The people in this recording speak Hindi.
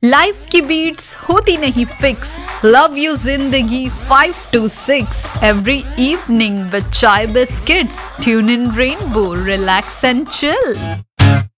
लाइफ की बीट्स होती नहीं फिक्स, लव यू जिंदगी 5 to 6 एवरी इवनिंग विद चाय biscuits, tune in rainbow, relax and chill.